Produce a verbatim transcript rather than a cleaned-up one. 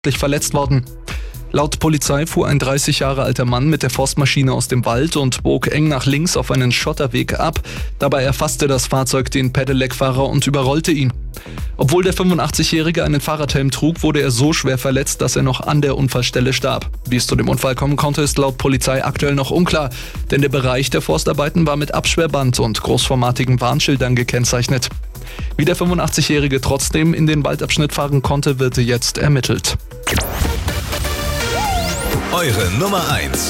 verletzt worden. Laut Polizei fuhr ein dreißig Jahre alter Mann mit der Forstmaschine aus dem Wald und bog eng nach links auf einen Schotterweg ab. Dabei erfasste das Fahrzeug den Pedelec-Fahrer und überrollte ihn. Obwohl der fünfundachtzig-Jährige einen Fahrradhelm trug, wurde er so schwer verletzt, dass er noch an der Unfallstelle starb. Wie es zu dem Unfall kommen konnte, ist laut Polizei aktuell noch unklar, denn der Bereich der Forstarbeiten war mit Absperrband und großformatigen Warnschildern gekennzeichnet. Wie der fünfundachtzig-Jährige trotzdem in den Waldabschnitt fahren konnte, wird jetzt ermittelt. Eure Nummer eins